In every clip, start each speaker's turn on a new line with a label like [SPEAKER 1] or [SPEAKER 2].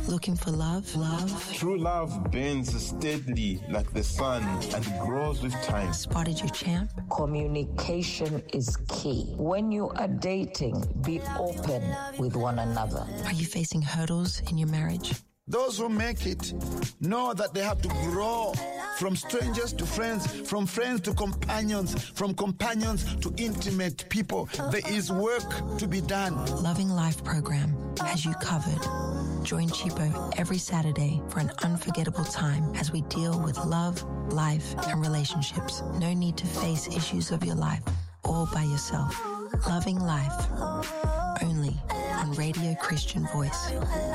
[SPEAKER 1] Looking for love?
[SPEAKER 2] True love burns steadily like the sun and grows with time.
[SPEAKER 1] Spotted your champ?
[SPEAKER 3] Communication is key. When you are dating, be open with one another.
[SPEAKER 1] Are you facing hurdles in your marriage?
[SPEAKER 4] Those who make it know that they have to grow from strangers to friends, from friends to companions, from companions to intimate people. There is work to be done.
[SPEAKER 1] Loving Life program has you covered. Join Chipo every Saturday for an unforgettable time as we deal with love, life, and relationships. No need to face issues of your life all by yourself. Loving Life, only on Radio Christian Voice.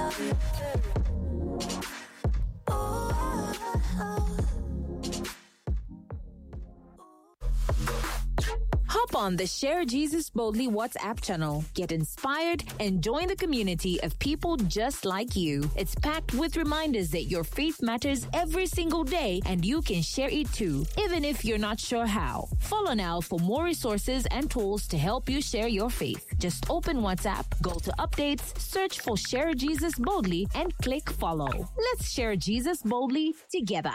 [SPEAKER 5] Hop on the Share Jesus Boldly WhatsApp channel. Get inspired and join the community of people just like you. It's packed with reminders that your faith matters every single day and you can share it too, even if you're not sure how. Follow now for more resources and tools to help you share your faith. Just open WhatsApp, go to updates, search for Share Jesus Boldly, and click follow. Let's share Jesus boldly together.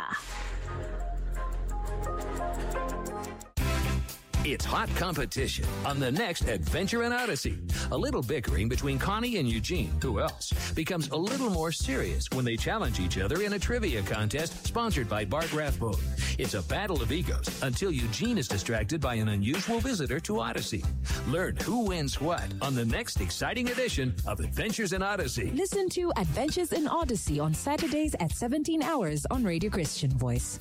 [SPEAKER 6] It's hot competition on the next Adventure in Odyssey. A little bickering between Connie and Eugene, who else, becomes a little more serious when they challenge each other in a trivia contest sponsored by Bart Rathbone. It's a battle of egos until Eugene is distracted by an unusual visitor to Odyssey. Learn who wins what on the next exciting edition of Adventures in Odyssey.
[SPEAKER 5] Listen to Adventures in Odyssey on Saturdays at 17 hours on Radio Christian Voice.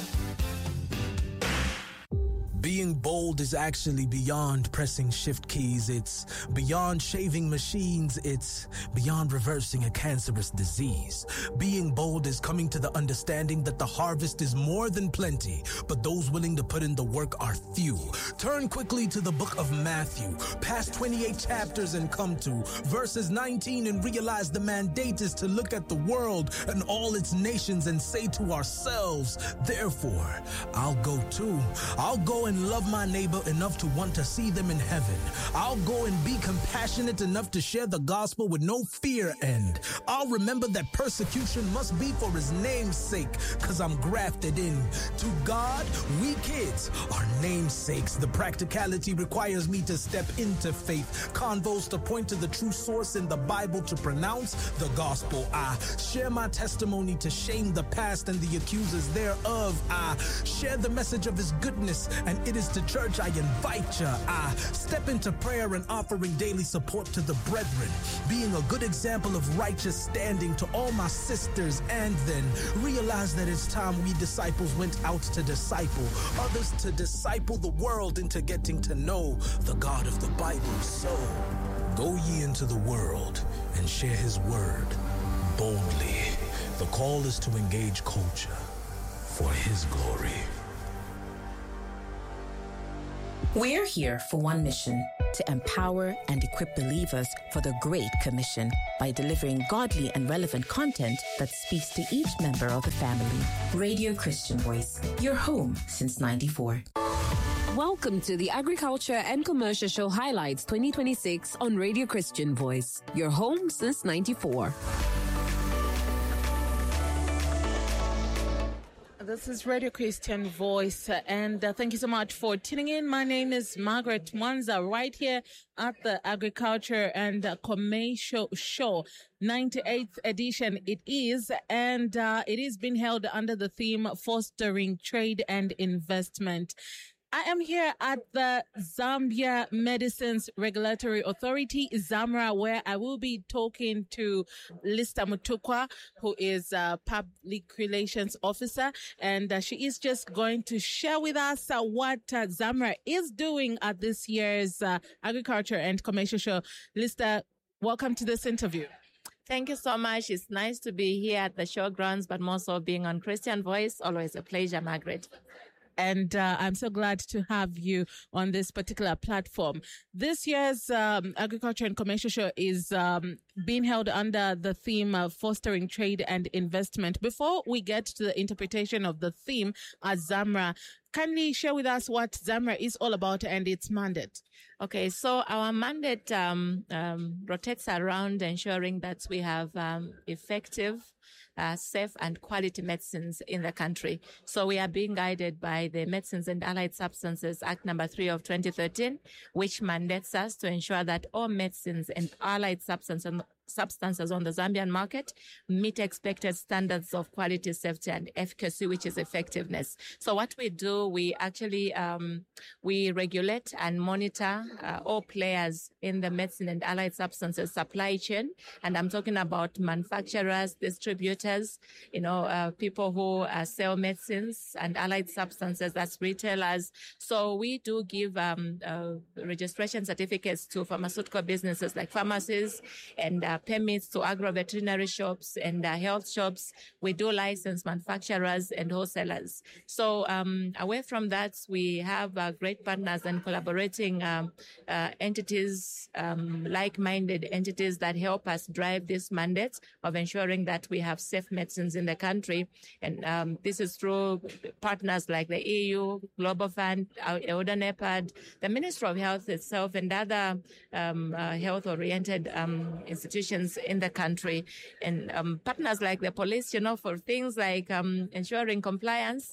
[SPEAKER 7] Being bold is actually beyond pressing shift keys. It's beyond shaving machines. It's beyond reversing a cancerous disease. Being bold is coming to the understanding that the harvest is more than plenty, but those willing to put in the work are few. Turn quickly to the book of Matthew, past 28 chapters and come to verses 19 and realize the mandate is to look at the world and all its nations and say to ourselves, therefore, I'll go too. I'll go and love my neighbor enough to want to see them in heaven. I'll go and be compassionate enough to share the gospel with no fear, and I'll remember that persecution must be for his name's sake, because I'm grafted in. To God, we kids are namesakes. The practicality requires me to step into faith. Convos to point to the true source in the Bible to pronounce the gospel. I share my testimony to shame the past and the accusers thereof. I share the message of his goodness, and it is to church I invite ya. I step into prayer and offering daily support to the brethren, being a good example of righteous standing to all my sisters, and then realize that it's time we disciples went out to disciple others, to disciple the world into getting to know the God of the Bible. So go ye into the world and share his word boldly. The call is to engage culture for his glory.
[SPEAKER 8] We're here for one mission: to empower and equip believers for the Great Commission by delivering godly and relevant content that speaks to each member of the family. Radio Christian Voice, your home since '94.
[SPEAKER 5] Welcome to the Agriculture and Commercial Show Highlights 2026 on Radio Christian Voice, your home since '94.
[SPEAKER 9] This is Radio Christian Voice, and thank you so much for tuning in. My name is Margaret Mwanza, right here at the Agriculture and Commercial Show, 98th edition it is, and it is being held under the theme Fostering Trade and Investment. I am here at the Zambia Medicines Regulatory Authority, ZAMRA, where I will be talking to Lista Mutukwa, who is a Public Relations Officer, and she is just going to share with us what ZAMRA is doing at this year's Agriculture and Commercial Show. Lista, welcome to this interview.
[SPEAKER 10] Thank you so much. It's nice to be here at the showgrounds, but more so being on Christian Voice. Always a pleasure, Margaret.
[SPEAKER 9] And I'm so glad to have you on this particular platform. This year's Agriculture and Commercial Show is being held under the theme of Fostering Trade and Investment. Before we get to the interpretation of the theme at ZAMRA, kindly share with us what ZAMRA is all about and its mandate.
[SPEAKER 10] Okay, so our mandate rotates around ensuring that we have effective, safe and quality medicines in the country. So we are being guided by the Medicines and Allied Substances Act number 3 of 2013, which mandates us to ensure that all medicines and allied substances on the Zambian market meet expected standards of quality, safety and efficacy, which is effectiveness. So what we do, we actually we regulate and monitor all players in the medicine and allied substances supply chain. And I'm talking about manufacturers, distributors, people who sell medicines and allied substances as retailers. So we do give registration certificates to pharmaceutical businesses like pharmacies and permits to agro-veterinary shops and health shops. We do license manufacturers and wholesalers. So away from that, we have great partners and collaborating entities, like-minded entities that help us drive this mandate of ensuring that we have safe medicines in the country. And this is through partners like the EU, Global Fund, EUDA NEPAD, the Ministry of Health itself, and other health-oriented institutions in the country. And partners like the police, for things like ensuring compliance.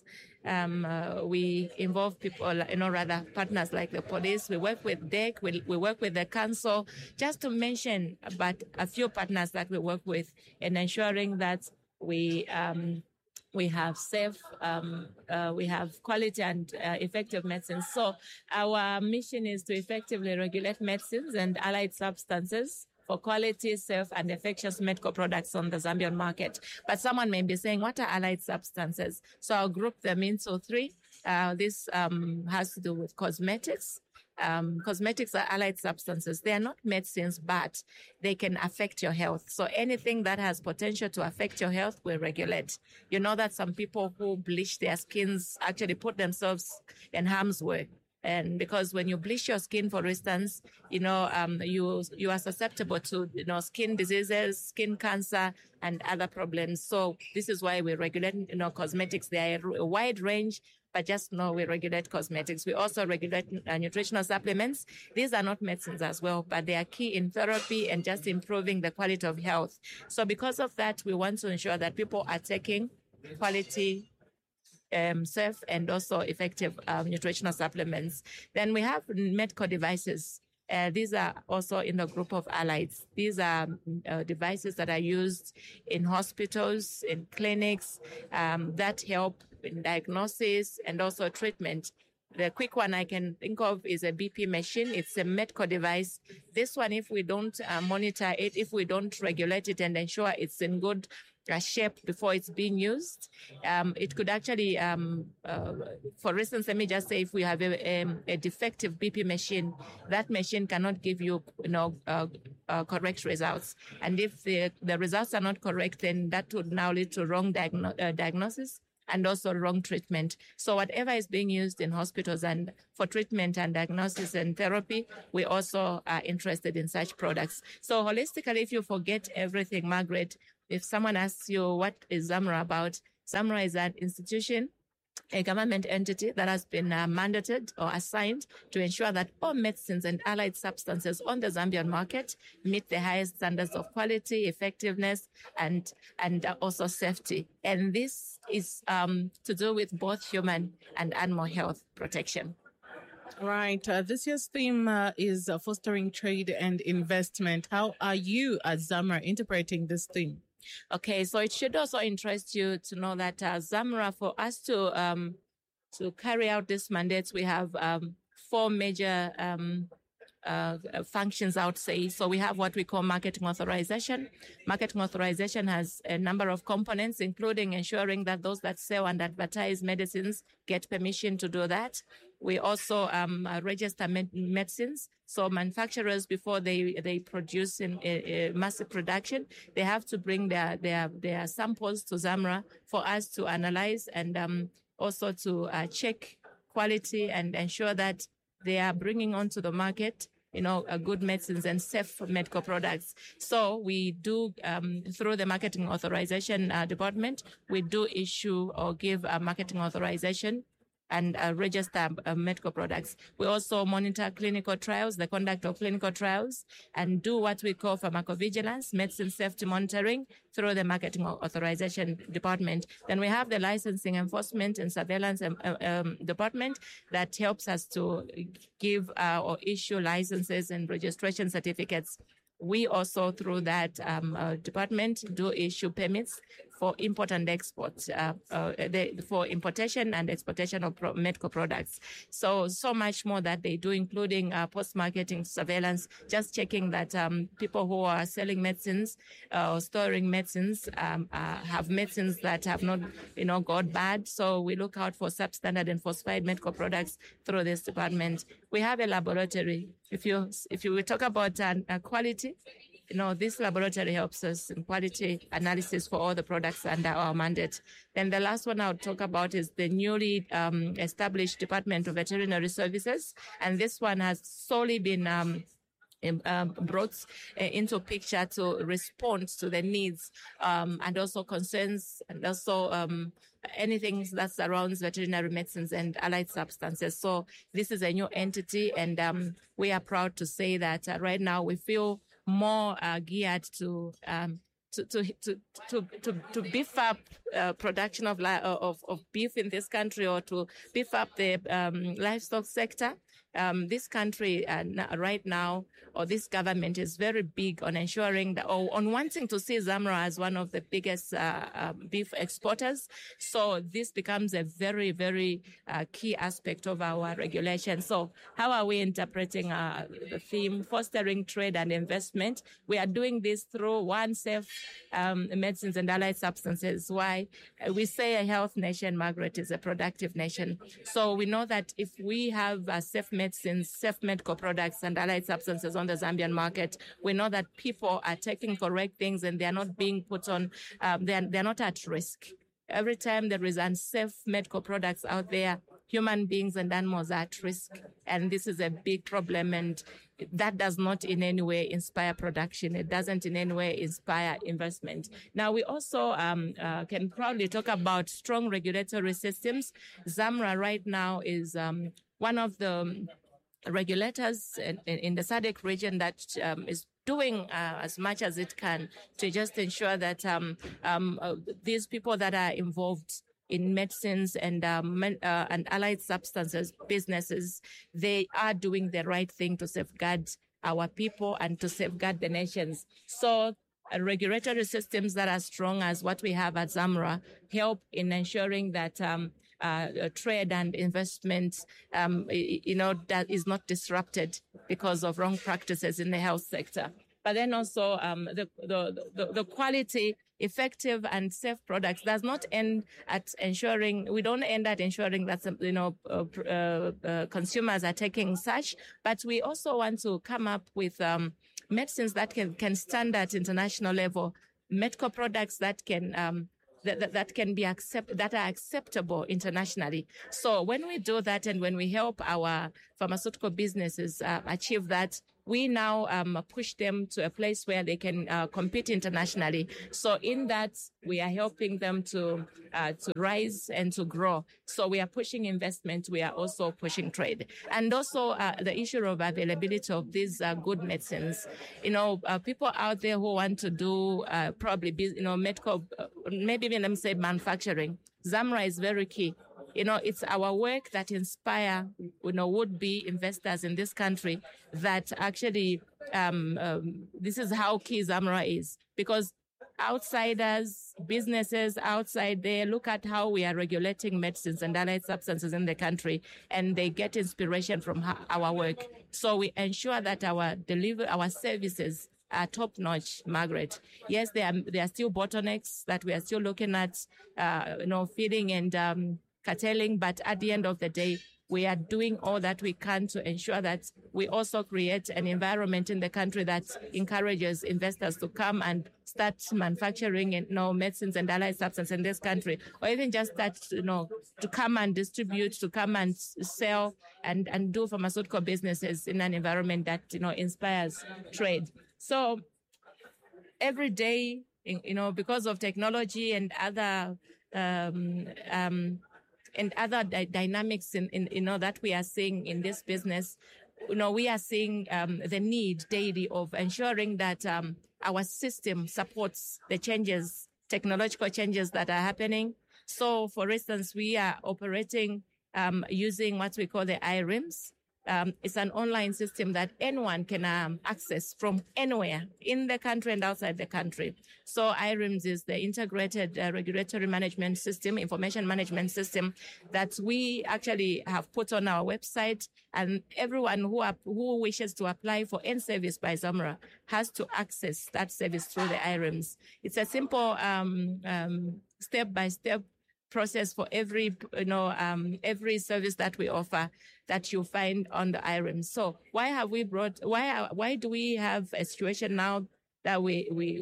[SPEAKER 10] We involve people, partners like the police. We work with DEC, we work with the council, just to mention but a few partners that we work with in ensuring that we have safe, we have quality and effective medicines. So our mission is to effectively regulate medicines and allied substances for quality, safe, and effective medical products on the Zambian market. But someone may be saying, what are allied substances? So I'll group them into three. This has to do with cosmetics. Cosmetics are allied substances. They are not medicines, but they can affect your health. So anything that has potential to affect your health, we regulate. You know that some people who bleach their skins actually put themselves in harm's way. And because when you bleach your skin, for instance, you are susceptible to, skin diseases, skin cancer, and other problems. So this is why we regulate, cosmetics. They are a wide range, but just know we regulate cosmetics. We also regulate nutritional supplements. These are not medicines as well, but they are key in therapy and just improving the quality of health. So because of that, we want to ensure that people are taking quality, safe and also effective nutritional supplements. Then we have medical devices. These are also in the group of allieds. These are devices that are used in hospitals, in clinics, that help in diagnosis and also treatment. The quick one I can think of is a BP machine. It's a medical device. This one, if we don't monitor it, if we don't regulate it and ensure it's in good shape before it's being used, it could actually, for instance, let me just say, if we have a defective BP machine, that machine cannot give you, correct results. And if the results are not correct, then that would now lead to wrong diagnosis and also wrong treatment. So whatever is being used in hospitals and for treatment and diagnosis and therapy, we also are interested in such products. So holistically, if you forget everything, Margaret, if someone asks you what is ZAMRA about, ZAMRA is an institution, a government entity that has been mandated or assigned to ensure that all medicines and allied substances on the Zambian market meet the highest standards of quality, effectiveness, and also safety. And this is to do with both human and animal health protection.
[SPEAKER 9] Right. This year's theme is fostering trade and investment. How are you as ZAMRA interpreting this theme?
[SPEAKER 10] Okay, so it should also interest you to know that ZAMRA, for us to carry out this mandate, we have 4 major functions, I would say. So we have what we call marketing authorization. Marketing authorization has a number of components, including ensuring that those that sell and advertise medicines get permission to do that. We also register medicines. So manufacturers, before they produce in a massive production, they have to bring their samples to ZAMRA for us to analyze and also to check quality and ensure that they are bringing onto the market good medicines and safe medical products. So we do, through the marketing authorization department, we do issue or give a marketing authorization and register medical products. We also monitor clinical trials, the conduct of clinical trials, and do what we call pharmacovigilance, medicine safety monitoring through the Marketing Authorization Department. Then we have the Licensing Enforcement and Surveillance Department that helps us to give or issue licenses and registration certificates. We also, through that department, do issue permits for import and export, for importation and exportation of medical products. So much more that they do, including post-marketing surveillance, just checking that people who are selling medicines or storing medicines have medicines that have not, got bad. So we look out for substandard and falsified medical products through this department. We have a laboratory. If you talk about quality, this laboratory helps us in quality analysis for all the products under our mandate. Then the last one I'll talk about is the newly established Department of Veterinary Services. And this one has solely been brought into picture to respond to the needs and also concerns and also anything that surrounds veterinary medicines and allied substances. So this is a new entity, and we are proud to say that right now we feel more geared to beef up production of beef in this country, or to beef up the livestock sector. This country right now, or this government, is very big on ensuring that, or on wanting to see Zamra as one of the biggest beef exporters. So this becomes a very, very key aspect of our regulation. So how are we interpreting the theme, fostering trade and investment? We are doing this through one, safe medicines and allied substances. Why? We say a health nation, Margaret, is a productive nation. So we know that if we have safe medicines, safe medical products and allied substances on the Zambian market, we know that people are taking correct things and they are not being put on, they're not at risk. Every time there is unsafe medical products out there, human beings and animals are at risk. And this is a big problem, and that does not in any way inspire production. It doesn't in any way inspire investment. Now, we also can proudly talk about strong regulatory systems. Zamra right now is one of the regulators in the SADC region that is doing as much as it can to just ensure that these people that are involved in medicines and allied substances businesses, they are doing the right thing to safeguard our people and to safeguard the nations. So regulatory systems that are strong as what we have at Zamra help in ensuring that trade and investment, that is not disrupted because of wrong practices in the health sector. But then also the quality, effective and safe products does not end at ensuring, we don't end at ensuring that, consumers are taking such, but we also want to come up with medicines that can stand at international level, medical products that can that can be that are acceptable internationally. So when we do that, and when we help our pharmaceutical businesses achieve that, we now push them to a place where they can compete internationally. So in that, we are helping them to rise and to grow. So we are pushing investment. We are also pushing trade. And also the issue of availability of these good medicines. People out there who want to do probably, medical, maybe even let me say manufacturing. Zamra is very key. It's our work that inspire, would-be investors in this country that actually, this is how key Zamra is. Because outsiders, businesses outside there look at how we are regulating medicines and allied substances in the country, and they get inspiration from our work. So we ensure that our services are top-notch, Margaret. Yes, there are still bottlenecks that we are still looking at, feeding and curtailing, but at the end of the day, we are doing all that we can to ensure that we also create an environment in the country that encourages investors to come and start manufacturing medicines and allied substances in this country, or even just start, to come and distribute, to come and sell and do pharmaceutical businesses in an environment that, inspires trade. So every day, because of technology and other other dynamics that we are seeing in this business, we are seeing the need daily of ensuring that our system supports the technological changes that are happening. So, for instance, we are operating using what we call the IRIMS. It's an online system that anyone can access from anywhere in the country and outside the country. So IRIMS is the Integrated Regulatory Management System, Information Management System that we actually have put on our website. And everyone who wishes to apply for any service by Zamra has to access that service through the IRIMS. It's a simple step-by-step process for every service that we offer that you find on the IRIMS. So why do we have a situation now that we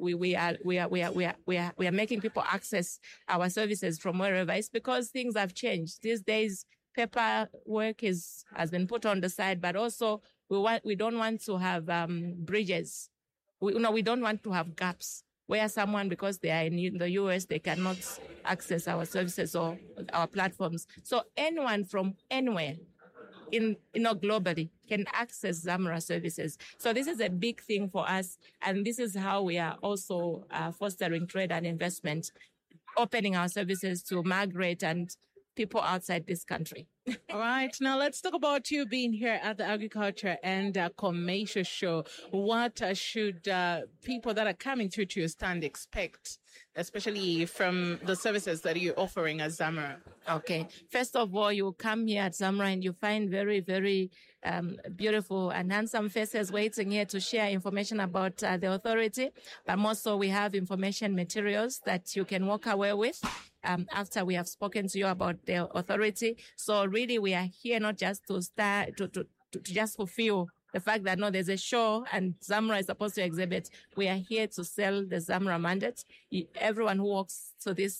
[SPEAKER 10] are making people access our services from wherever? It's because things have changed. These days, paperwork has been put on the side, but also we don't want to have bridges. We don't want to have gaps where someone, because they are in the US, they cannot access our services or our platforms. So anyone from anywhere globally can access Zamra services. So this is a big thing for us. And this is how we are also fostering trade and investment, opening our services to Margaret and people outside this country.
[SPEAKER 9] All right. Now let's talk about you being here at the Agriculture and Commercial Show. What should people that are coming through to your stand expect, especially from the services that you're offering at Zamra?
[SPEAKER 10] Okay. First of all, you come here at Zamra and you find very, very beautiful and handsome faces waiting here to share information about the authority. But more so, we have information materials that you can walk away with after we have spoken to you about the authority. So really, we are here not just to just fulfill the fact that there's a show and Zamra is supposed to exhibit. We are here to sell the Zamra mandate. Everyone who walks to this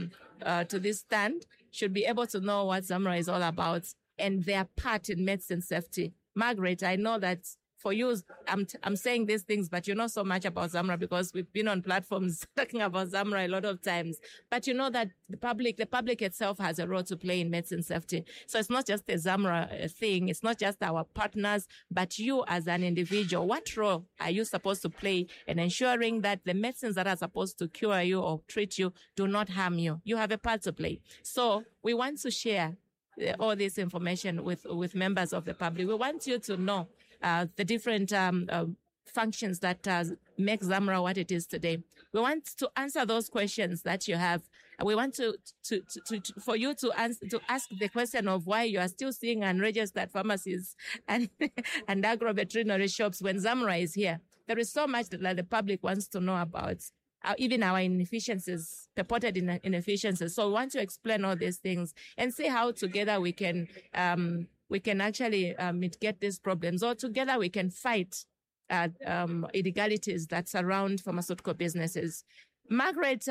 [SPEAKER 10] stand should be able to know what Zamra is all about and their part in medicine safety. Margaret, I know that for you, I'm saying these things, but you know so much about Zamra because we've been on platforms talking about Zamra a lot of times. But you know that the public itself has a role to play in medicine safety. So it's not just a Zamra thing. It's not just our partners, but you as an individual. What role are you supposed to play in ensuring that the medicines that are supposed to cure you or treat you do not harm you? You have a part to play. So we want to share all this information with members of the public. We want you to know the different functions that make Zamra what it is today. We want to answer those questions that you have. We want for you to ask the question of why you are still seeing unregistered pharmacies and agro-veterinary shops when Zamra is here. There is so much that the public wants to know about. Even our inefficiencies, purported inefficiencies. So we want to explain all these things and see how together we can actually mitigate these problems, or together we can fight illegalities that surround pharmaceutical businesses. Margaret,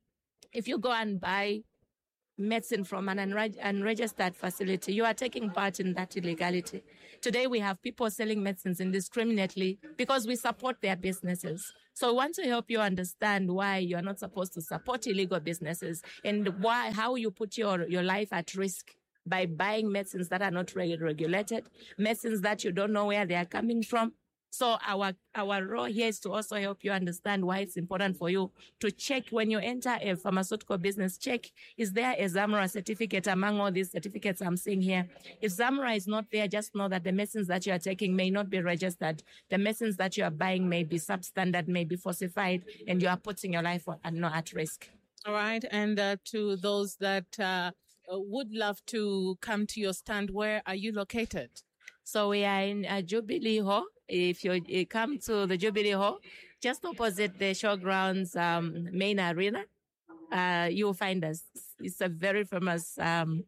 [SPEAKER 10] if you go and buy medicine from an unregistered facility, you are taking part in that illegality. Today, we have people selling medicines indiscriminately because we support their businesses. So we want to help you understand why you are not supposed to support illegal businesses and how you put your life at risk by buying medicines that are not regulated, medicines that you don't know where they are coming from. So our role here is to also help you understand why it's important for you to check when you enter a pharmaceutical business. Check, is there a Zamra certificate among all these certificates I'm seeing here? If Zamra is not there, just know that the medicines that you are taking may not be registered. The medicines that you are buying may be substandard, may be falsified, and you are putting your life at risk.
[SPEAKER 9] All right. And to those that would love to come to your stand, where are you located?
[SPEAKER 10] So we are in Jubilee Hall. If you come to the Jubilee Hall, just opposite the Showgrounds main arena, you will find us. It's a very famous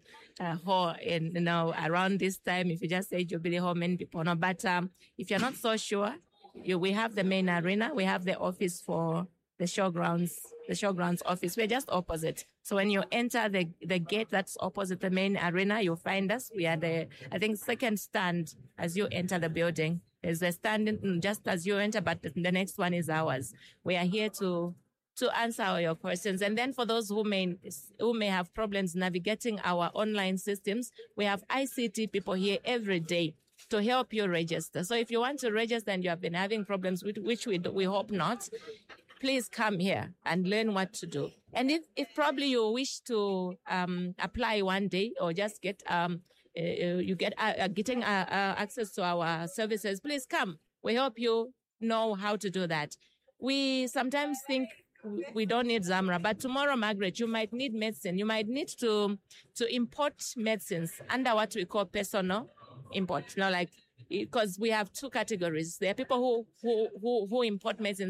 [SPEAKER 10] hall around this time. If you just say Jubilee Hall, many people know. But if you're not so sure, we have the main arena. We have the office for the Showgrounds office. We're just opposite. So when you enter the gate that's opposite the main arena, you'll find us. We are the, second stand as you enter the building. There's a stand just as you enter, but the next one is ours. We are here to to answer all your questions. And then for those who may have problems navigating our online systems, we have ICT people here every day to help you register. So if you want to register and you have been having problems, which we hope not, please come here and learn what to do. And if probably you wish to apply one day or just get getting access to our services, please come. We help you know how to do that. We sometimes think we don't need Zamra, but tomorrow, Margaret, you might need medicine. You might need to import medicines under what we call personal import. Because we have two categories. There are people who import medicine